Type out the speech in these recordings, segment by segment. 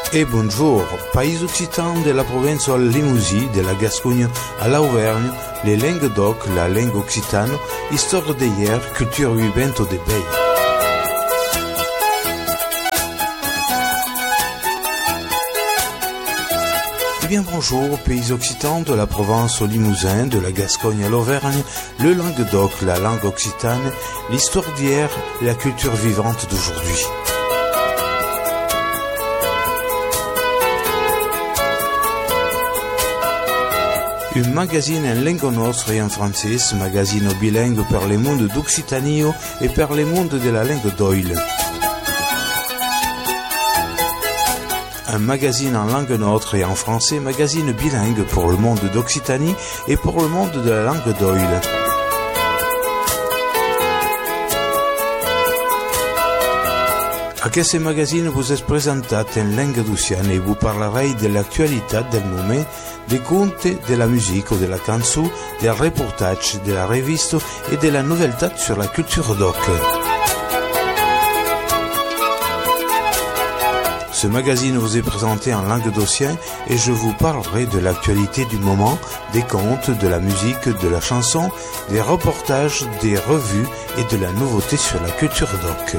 Et bonjour, pays occitan de la province de Limousin, de la Gascogne à l'Auvergne, les langues d'oc, la langue occitane, histoire d'hier, culture vivante des pays. Eh bien bonjour, pays occitans de la province au Limousin, de la Gascogne à l'Auvergne, le Languedoc, la langue occitane, l'histoire d'hier, la culture vivante d'aujourd'hui. Un magazine en langue nostra et en français, magazine bilingue per le monde d'Occitanie et per le monde de la langue d'Oil. Un magazine en langue nostra et en français, magazine bilingue pour le monde d'Occitanie et pour le monde de la langue d'Oil. Aquest magazine vous est présentat en langue d'Occitanie et vous parlerez de l'actualité del moment, des contes, de la musique ou de la chanson, des reportages, de la reviste et de la nouveauté sur la culture d'oc. Ce magazine vous est présenté en langue d'Occitanie et je vous parlerai de l'actualité du moment, des contes, de la musique, de la chanson, des reportages, des revues et de la nouveauté sur la culture d'oc.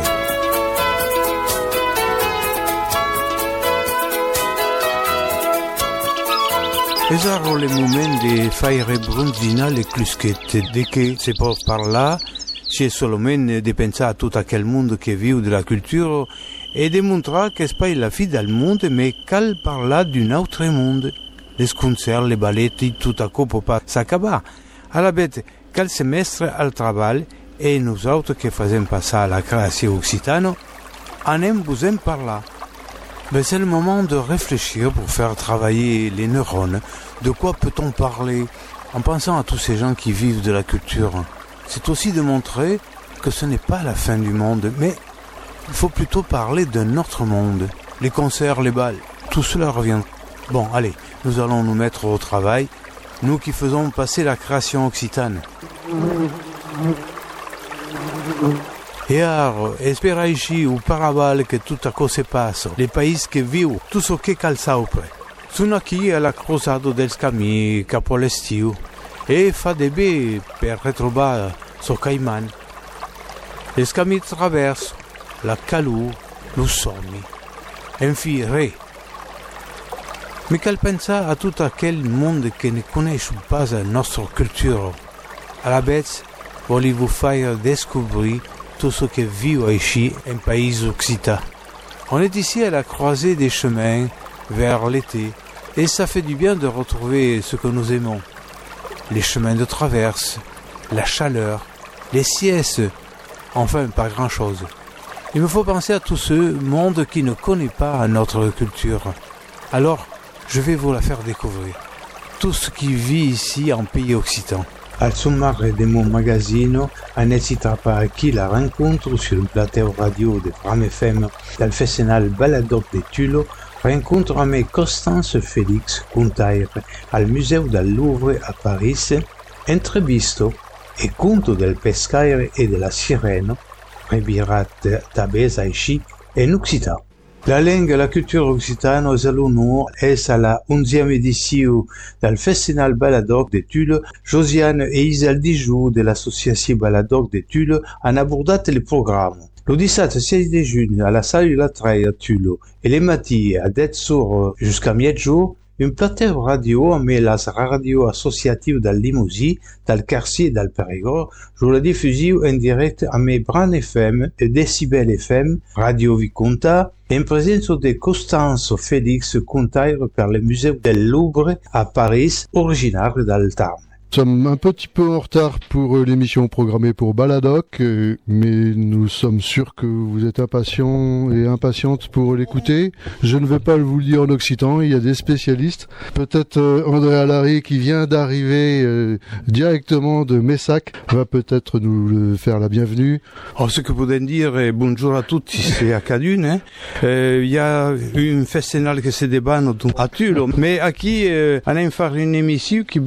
Esaro le moment de faire bronzina le clusquette, de che se può parlare, c'è solamente di pensare a tutto quel mondo che vive della cultura e di mostrare che c'est la fine del mondo, ma cal parla d'un autre monde. Les concerts, les balletti, tout à coup peut pas s'acabar. À la bête, quel semestre al travail, et nous autres qui faisons passer à la création occitane, en aime vous en parler. Mais c'est le moment de réfléchir pour faire travailler les neurones. De quoi peut-on parler en pensant à tous ces gens qui vivent de la culture? C'est aussi de montrer que ce n'est pas la fin du monde, mais il faut plutôt parler d'un autre monde. Les concerts, les bals, tout cela revient. Bon, allez, nous allons nous mettre au travail, nous qui faisons passer la création occitane. Et alors, espera ici ou paraval que tout à coup se passe, les pays qui vivent, tout ce qui calza opre. Sono qui alla cruzado dels camins capo l'estiu e fa de bé per retrobar so caiman. Les camins traversent la calou, lo sommi. Enfi, re. Mais cal pensa a tout aquel monde qui ne connaît pas notre culture. À la bête, voulez-vous faire découvrir tout ce qui vit ici en pays occitan. On est ici à la croisée des chemins vers l'été et ça fait du bien de retrouver ce que nous aimons. Les chemins de traverse, la chaleur, les siestes, enfin pas grand-chose. Il me faut penser à tout ce monde qui ne connaît pas notre culture. Alors, je vais vous la faire découvrir. Tout ce qui vit ici en pays occitan. Al sommaire de mon magazine, on n'hésitera pas à qui la rencontre sur le plateau radio de Fram FM del Festival Baladoc de Tulle, rencontre avec Constance Félix, contaire al Museo del Louvre à Paris, entrevisto e conto del pescaire e della sirena, rebirat tabesa ici en occitan. La langue et la culture occitane aux alumnos est à la 11e édition del Festival Baladoc de Tulle. Josiane et Isel Dijoux de l'association Baladoc de Tulle han abordat le programme. Le 17-16 de juin à la salle de la Treille à Tulle et le matin à 10h jusqu'à midi-jour, un plateau radio avec les radios associatives del Limousin, del quartier et del Périgord, joue la diffusion en direct avec Bran FM et Decibel FM, Radio Viconta, en présence de Constance Félix, contaire par le musée del Louvre à Paris, originaire del Tarn. Nous sommes un petit peu en retard pour l'émission programmée pour Baladoc, mais nous sommes sûrs que vous êtes impatients et impatientes pour l'écouter. Je ne vais pas vous le dire en occitan, il y a des spécialistes. Peut-être André Allary, qui vient d'arriver directement de Messac, va peut-être nous faire la bienvenue. Alors, ce que vous pouvez dire, bonjour à tous, c'est à Cadune. Il y a un festival qui se débat à Tulle, mais à qui on a fait une émission qui va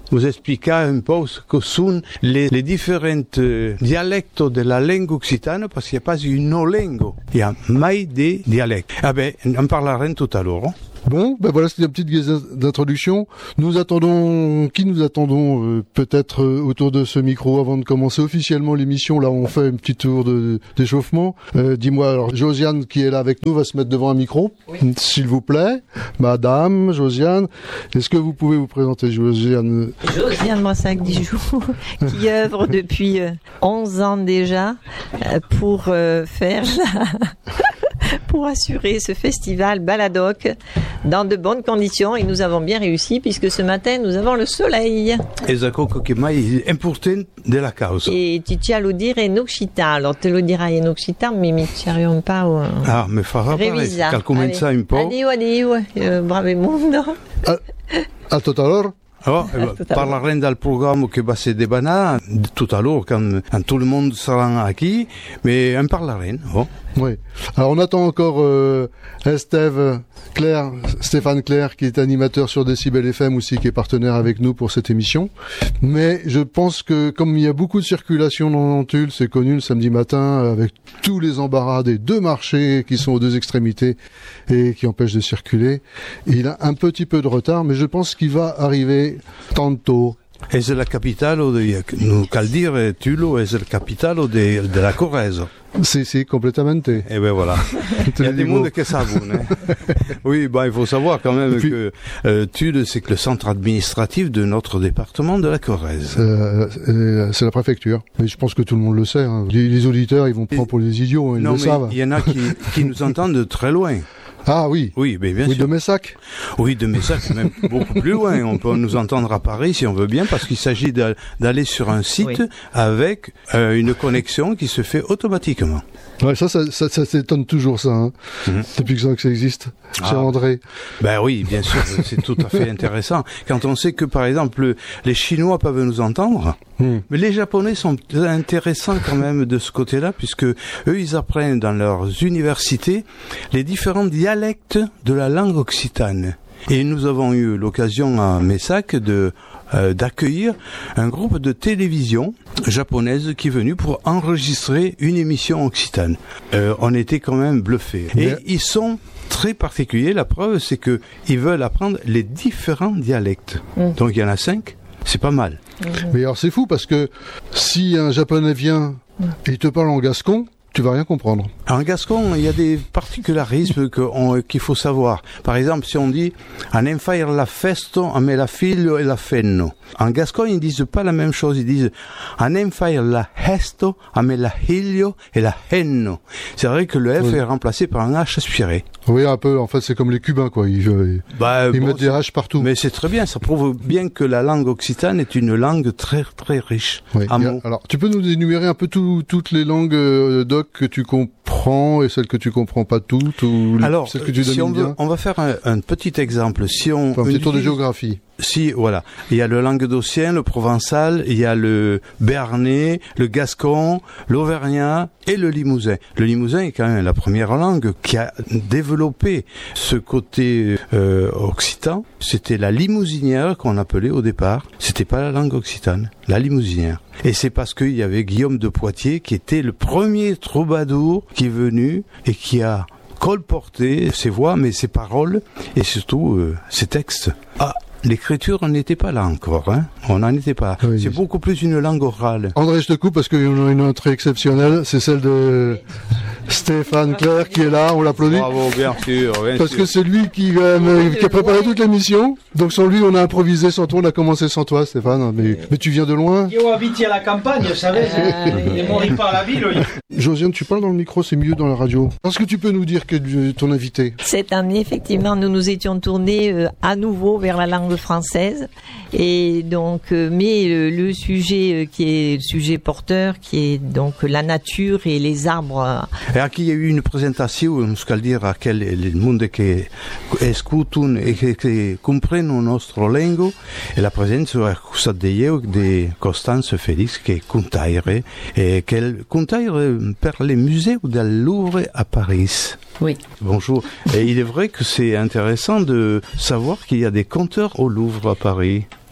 vous expliquer un peu ce que sont les différents dialectes de la langue occitane, parce qu'il n'y a pas une langue, il y a mai des dialectes. Ah ben, on parlera tout à l'heure. Bon, ben voilà, c'était une petite guise d'introduction. Nous nous attendons peut-être autour de ce micro avant de commencer officiellement l'émission. Là, on fait un petit tour d'échauffement. Dis-moi, alors, Josiane, qui est là avec nous, va se mettre devant un micro. Oui. S'il vous plaît. Madame Josiane, est-ce que vous pouvez vous présenter, Josiane? Josiane Brassac-Dijoux, qui œuvre depuis 11 ans déjà pour faire pour assurer ce festival Baladoc dans de bonnes conditions, et nous avons bien réussi puisque ce matin nous avons le soleil. Et ça est important de la cause. Et tu tiens à le dire en occitan, alors te le diras en occitan, mais ne t'arrives pas au... Ah, mais farà pareil, cal commença un po'. Addio, bravo mondo. A tot à l'heure. Alors, parlerons dans le programme qui va se débanner tout à l'heure quand tout le monde sera ici, mais on parlerons. Oh. Oui. Alors on attend encore Stéphane Claire, qui est animateur sur Décibel FM aussi, qui est partenaire avec nous pour cette émission. Mais je pense que comme il y a beaucoup de circulation dans Nantulle, c'est connu le samedi matin, avec tous les embarras des deux marchés qui sont aux deux extrémités et qui empêchent de circuler, il a un petit peu de retard, mais je pense qu'il va arriver tantôt. Et c'est la capitale, nous cal dire, Tulo est la capitale de la Corrèze. Si, completamente. Et ben voilà. Il y a des mondes qui savent. Oui, il faut savoir quand même que Tulle, c'est que le centre administratif de notre département de la Corrèze. C'est la préfecture. Mais je pense que tout le monde le sait. Hein. Les auditeurs, ils vont prendre pour les idiots, ils le savent. Il y en a qui nous entendent de très loin. Ah oui. Oui, mais bien sûr. De Messac. Oui, de Messac, même beaucoup plus loin. On peut nous entendre à Paris si on veut bien, parce qu'il s'agit d'aller sur un site avec une connexion qui se fait automatiquement. Ouais, ça s'étonne toujours, ça, hein. Depuis que ça existe. Cher André. Ben oui, bien sûr, c'est tout à fait intéressant. Quand on sait que, par exemple, les Chinois peuvent nous entendre, mais les Japonais sont intéressants quand même de ce côté-là, puisque eux, ils apprennent dans leurs universités les différents dialectes de la langue occitane. Et nous avons eu l'occasion à Messac d'accueillir un groupe de télévision japonaise qui est venu pour enregistrer une émission occitane. On était quand même bluffés. Et ils sont très particuliers. La preuve, c'est que ils veulent apprendre les différents dialectes. Donc il y en a 5. C'est pas mal. Mais alors c'est fou parce que si un Japonais vient et il te parle en gascon, tu vas rien comprendre. En gascon, il y a des particularismes qu'il faut savoir. Par exemple, si on dit « anem faire la festo a me la figlio e la fenno ». En gascon, ils ne disent pas la même chose. Ils disent « anem faire la gesto a me la figlio e la henno ». C'est vrai que le F est remplacé par un H aspiré. Oui, un peu. En fait, c'est comme les Cubains, quoi. Ils mettent des H partout. Mais c'est très bien. Ça prouve bien que la langue occitane est une langue très, très riche. Oui. Alors, tu peux nous énumérer un peu toutes les langues doc que tu comprends et celles que tu comprends pas toutes, ou alors, celles que tu domines bien? On va faire un petit exemple. Si on un petit tour de géographie. Si, voilà. Il y a le languedocien, le provençal, il y a le béarnais, le gascon, l'auvergnat et le limousin. Le limousin est quand même la première langue qui a développé ce côté occitan. C'était la limousinière qu'on appelait au départ. C'était pas la langue occitane, la limousinière. Et c'est parce qu'il y avait Guillaume de Poitiers qui était le premier troubadour qui est venu et qui a colporté ses voix, mais ses paroles et surtout ses textes. L'écriture, on n'était pas là encore, hein. On n'en était pas. Oui, c'est beaucoup plus une langue orale. André, je te coupe parce qu'il y en a une autre exceptionnelle, c'est celle de Stéphane Claire qui est là, on l'applaudit. Bravo, bien sûr. Parce que c'est lui qui a préparé toute l'émission. Donc sans lui, on a improvisé sans toi, on a commencé sans toi, Stéphane. Mais tu viens de loin. Io abiti à la campagne, vous savez, il ne mourit pas à la ville. Josiane, tu parles dans le micro, c'est mieux dans la radio. Est-ce que tu peux nous dire que ton invité? Cette année, effectivement, nous nous étions tournés à nouveau vers la langue française, et donc mais le sujet qui est le sujet porteur, qui est donc la nature et les arbres. E aqui il y a eu une présentation, non cal dire a quel il monde che escutan e che comprendono il nostro lingue, e la presenza è stata di Constance Félix che contaire e che contaire per les musées del Louvre à Paris. Oui. Bonjour. Et il est vrai que c'est intéressant de savoir qu'il y a des conteurs au Louvre à Paris.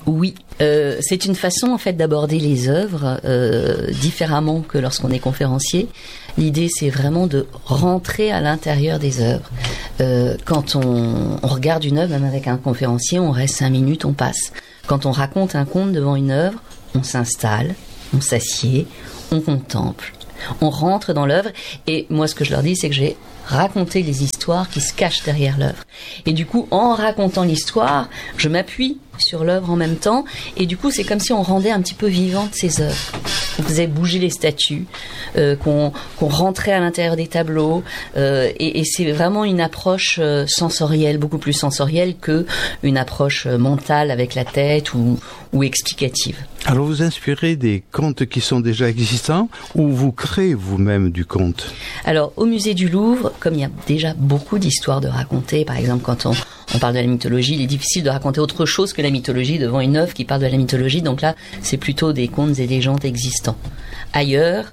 Oui, c'est une façon en fait d'aborder les œuvres différemment que lorsqu'on est conférencier. L'idée, c'est vraiment de rentrer à l'intérieur des œuvres. Quand on regarde une œuvre, même avec un conférencier, on reste 5 minutes, on passe. Quand on raconte un conte devant une œuvre, on s'installe, on s'assied, on contemple, on rentre dans l'œuvre. Et moi, ce que je leur dis, c'est que j'ai raconté les histoires qui se cachent derrière l'œuvre. Et du coup, en racontant l'histoire, je m'appuie sur l'œuvre en même temps. Et du coup, c'est comme si on rendait un petit peu vivantes ces œuvres. On faisait bouger les statues, qu'on rentrait à l'intérieur des tableaux. Et c'est vraiment une approche sensorielle, beaucoup plus sensorielle que une approche mentale avec la tête ou explicative. Alors vous inspirez des contes qui sont déjà existants ou vous créez vous-même du conte? Alors au musée du Louvre, comme il y a déjà beaucoup d'histoires de raconter, par exemple quand on parle de la mythologie, il est difficile de raconter autre chose que la mythologie devant une œuvre qui parle de la mythologie, donc là c'est plutôt des contes et légendes existants. Ailleurs,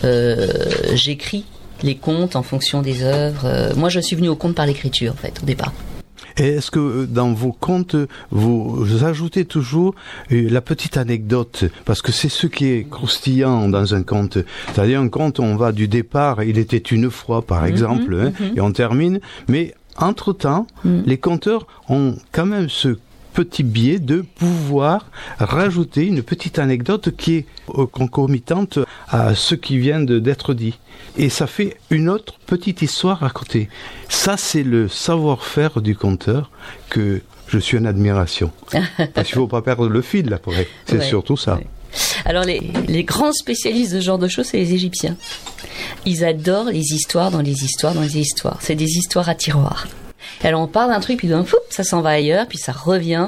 j'écris les contes en fonction des œuvres. Moi je suis venue au conte par l'écriture en fait au départ. Et est-ce que dans vos contes, vous ajoutez toujours la petite anecdote? Parce que c'est ce qui est croustillant dans un conte. C'est-à-dire un conte, on va du départ, il était une fois par exemple, et on termine. Mais entre-temps, les conteurs ont quand même ce petit biais de pouvoir rajouter une petite anecdote qui est concomitante à ce qui vient d'être dit. Et ça fait une autre petite histoire à côté. Ça, c'est le savoir-faire du conteur que je suis en admiration. Parce qu'il ne faut pas perdre le fil après. C'est surtout ça. Ouais. Alors les grands spécialistes de ce genre de choses, c'est les Égyptiens. Ils adorent les histoires dans les histoires dans les histoires. C'est des histoires à tiroir. Alors on parle d'un truc, puis d'un ça s'en va ailleurs, puis ça revient.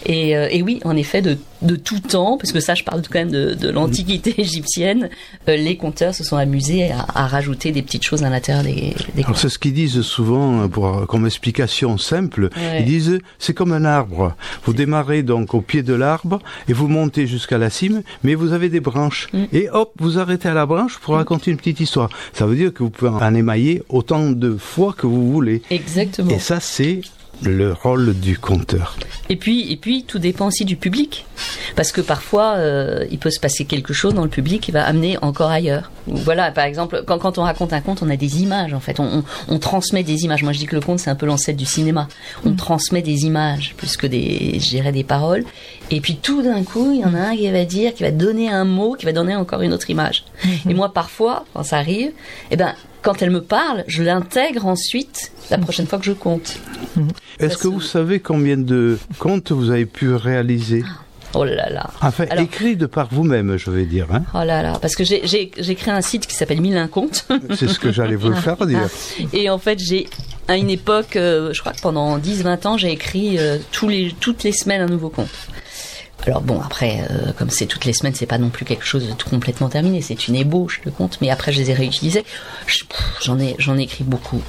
Et oui, en effet, de tout temps, parce que ça, je parle quand même de l'Antiquité égyptienne, les conteurs se sont amusés à rajouter des petites choses à l'intérieur des Alors c'est ce qu'ils disent souvent, comme explication simple. Ouais. Ils disent, c'est comme un arbre. Vous démarrez donc au pied de l'arbre et vous montez jusqu'à la cime, mais vous avez des branches. Et hop, vous arrêtez à la branche pour raconter une petite histoire. Ça veut dire que vous pouvez en émailler autant de fois que vous voulez. Exactement. Et ça, c'est le rôle du conteur. Et puis, tout dépend aussi du public. Parce que parfois, il peut se passer quelque chose dans le public qui va amener encore ailleurs. Voilà, par exemple, quand on raconte un conte, on a des images, en fait. On transmet des images. Moi, je dis que le conte, c'est un peu l'ancêtre du cinéma. On transmet des images, plus que des paroles. Et puis, tout d'un coup, il y en a un qui va donner un mot, qui va donner encore une autre image. Et moi, parfois, quand ça arrive, quand elle me parle, je l'intègre ensuite la prochaine fois que je compte. Est-ce que vous savez combien de contes vous avez pu réaliser? Oh là là. Enfin, écrit de par vous-même, je vais dire. Hein. Oh là là, parce que j'ai créé un site qui s'appelle 1001 contes. C'est ce que j'allais vous faire dire. Et en fait, à une époque, je crois que pendant 10-20 ans, j'ai écrit toutes les semaines un nouveau conte. Alors bon, après, comme c'est toutes les semaines, c'est pas non plus quelque chose de tout complètement terminé, c'est une ébauche de conte, mais après je les ai réutilisés. J'en ai écrit beaucoup.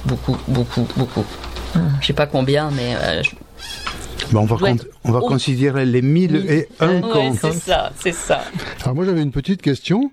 Je sais pas combien, mais... on va considérer les 1001 contes. C'est ça. Alors moi j'avais une petite question.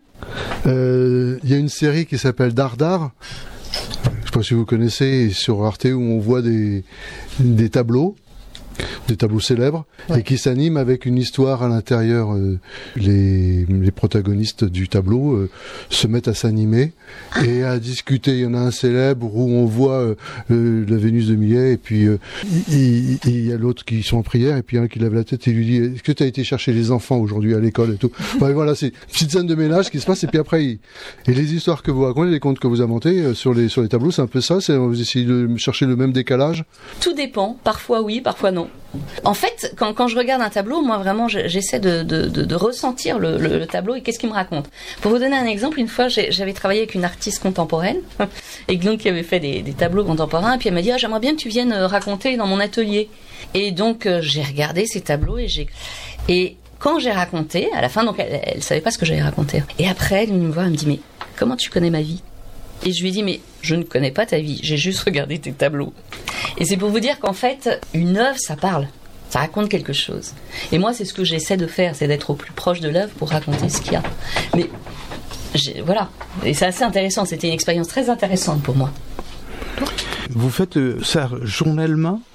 Il y a une série qui s'appelle Dardar. Je sais pas si vous connaissez, sur Arte, où on voit des tableaux célèbres, et qui s'animent avec une histoire à l'intérieur. Les protagonistes du tableau se mettent à s'animer et à discuter. Il y en a un célèbre où on voit la Vénus de Millet, et puis il y a l'autre qui sont en prière, et puis un qui lève la tête et lui dit: est-ce que tu as été chercher les enfants aujourd'hui à l'école et tout. Voilà, c'est une petite scène de ménage qui se passe, et puis après et les histoires que vous racontez, les contes que vous inventez sur les tableaux, c'est un peu ça, vous essayez de chercher le même décalage? Tout dépend, parfois oui, parfois non. En fait, quand je regarde un tableau, moi vraiment j'essaie de ressentir le tableau et qu'est-ce qu'il me raconte. Pour vous donner un exemple, une fois j'avais travaillé avec une artiste contemporaine et donc qui avait fait des tableaux contemporains, et puis elle m'a dit: j'aimerais bien que tu viennes raconter dans mon atelier. Et donc j'ai regardé ces tableaux et quand j'ai raconté, à la fin, donc elle savait pas ce que j'avais raconté. Et après elle me voit, elle me dit: mais comment tu connais ma vie? Et je lui ai dit: mais je ne connais pas ta vie, j'ai juste regardé tes tableaux. Et c'est pour vous dire qu'en fait, une œuvre, ça parle, ça raconte quelque chose. Et moi, c'est ce que j'essaie de faire, c'est d'être au plus proche de l'œuvre pour raconter ce qu'il y a. Mais voilà, et c'est assez intéressant, c'était une expérience très intéressante pour moi. Vous faites ça journellement?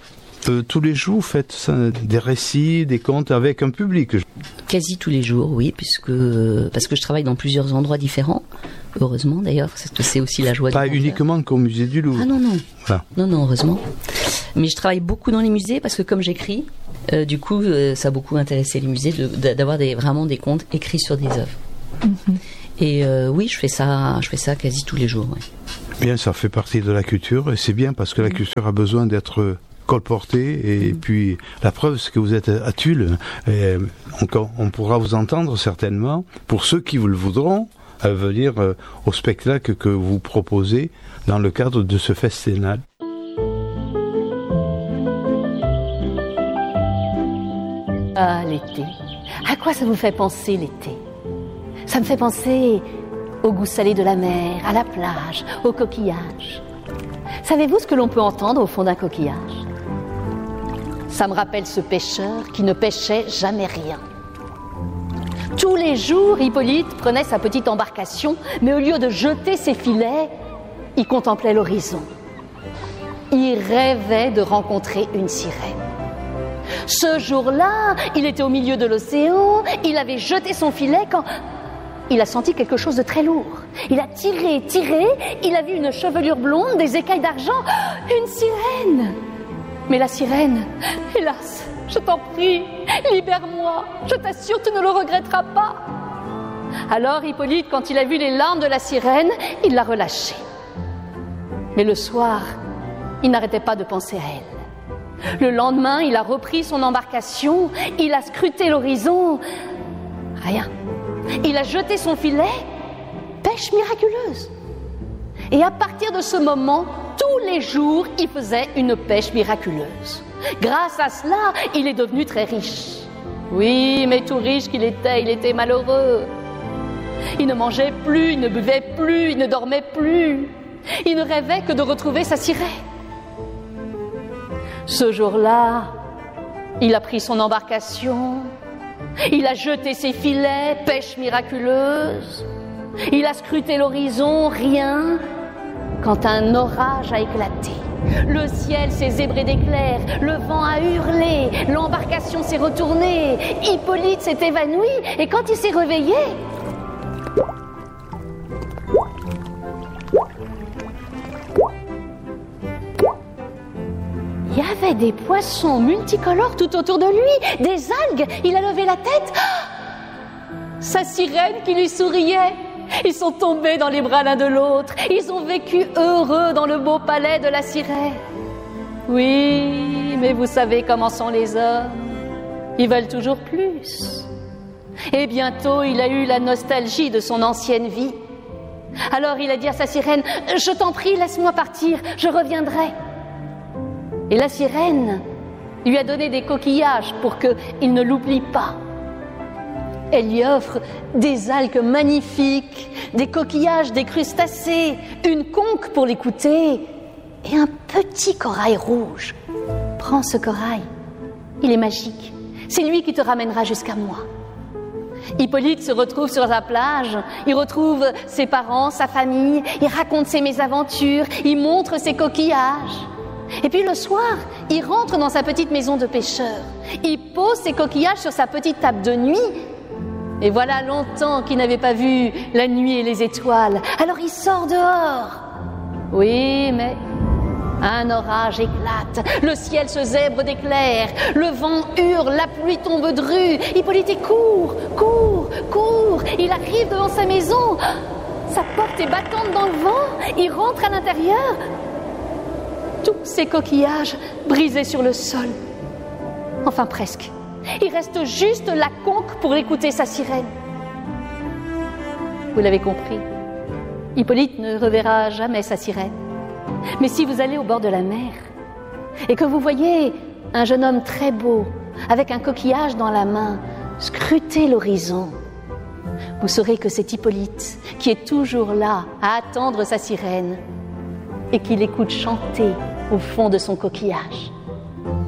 Tous les jours, vous faites ça, des récits, des contes avec un public? Quasi tous les jours, oui, parce que je travaille dans plusieurs endroits différents. Heureusement, d'ailleurs, c'est aussi la joie. Pas uniquement qu'au musée du Louvre. Ah non, non. Voilà. Non, heureusement. Mais je travaille beaucoup dans les musées parce que comme j'écris, du coup, ça a beaucoup intéressé les musées d'avoir vraiment des contes écrits sur des œuvres. Mm-hmm. Et oui, je fais ça quasi tous les jours. Ouais. Bien, ça fait partie de la culture et c'est bien parce que la culture a besoin d'être colportée et puis la preuve c'est que vous êtes à Tulle et on pourra vous entendre certainement pour ceux qui vous le voudront venir au spectacle que vous proposez dans le cadre de ce festival. Ah, l'été. À quoi ça vous fait penser l'été? Ça me fait penser au goût salé de la mer, à la plage, aux coquillages. Savez-vous ce que l'on peut entendre au fond d'un coquillage? Ça me rappelle ce pêcheur qui ne pêchait jamais rien. Tous les jours, Hippolyte prenait sa petite embarcation, mais au lieu de jeter ses filets, il contemplait l'horizon. Il rêvait de rencontrer une sirène. Ce jour-là, il était au milieu de l'océan, il avait jeté son filet quand il a senti quelque chose de très lourd. Il a tiré, il a vu une chevelure blonde, des écailles d'argent, une sirène. Mais la sirène, hélas, je t'en prie, libère-moi, je t'assure, tu ne le regretteras pas. Alors Hippolyte, quand il a vu les larmes de la sirène, il l'a relâchée. Mais le soir, il n'arrêtait pas de penser à elle. Le lendemain, il a repris son embarcation, il a scruté l'horizon. Rien. Il a jeté son filet, pêche miraculeuse. Et à partir de ce moment, tous les jours, il faisait une pêche miraculeuse. Grâce à cela, il est devenu très riche. Oui, mais tout riche qu'il était, il était malheureux. Il ne mangeait plus, il ne buvait plus, il ne dormait plus. Il ne rêvait que de retrouver sa sirène. Ce jour-là, il a pris son embarcation, il a jeté ses filets, pêche miraculeuse, il a scruté l'horizon, rien, quand un orage a éclaté. Le ciel s'est zébré d'éclairs, le vent a hurlé, l'embarcation s'est retournée, Hippolyte s'est évanoui et quand il s'est réveillé, il y avait des poissons multicolores tout autour de lui, des algues, il a levé la tête. Sa sirène qui lui souriait. Ils sont tombés dans les bras l'un de l'autre. Ils ont vécu heureux dans le beau palais de la sirène. Oui, mais vous savez comment sont les hommes. Ils veulent toujours plus. Et bientôt, il a eu la nostalgie de son ancienne vie. Alors il a dit à sa sirène, « Je t'en prie, laisse-moi partir, je reviendrai. » Et la sirène lui a donné des coquillages pour qu'il ne l'oublie pas. Elle lui offre des algues magnifiques, des coquillages, des crustacés, une conque pour l'écouter et un petit corail rouge. Prends ce corail, il est magique. C'est lui qui te ramènera jusqu'à moi. Hippolyte se retrouve sur la plage, il retrouve ses parents, sa famille, il raconte ses mésaventures, il montre ses coquillages. Et puis le soir, il rentre dans sa petite maison de pêcheur. Il pose ses coquillages sur sa petite table de nuit. Et voilà longtemps qu'il n'avait pas vu la nuit et les étoiles. Alors il sort dehors. Oui, mais un orage éclate. Le ciel se zèbre d'éclairs. Le vent hurle, la pluie tombe drue. Hippolyte court. Il arrive devant sa maison. Sa porte est battante dans le vent. Il rentre à l'intérieur. Tous ces coquillages brisés sur le sol. Enfin presque. Il reste juste la conque pour écouter sa sirène. Vous l'avez compris, Hippolyte ne reverra jamais sa sirène. Mais si vous allez au bord de la mer et que vous voyez un jeune homme très beau avec un coquillage dans la main scruter l'horizon, vous saurez que c'est Hippolyte qui est toujours là à attendre sa sirène et qui l'écoute chanter au fond de son coquillage.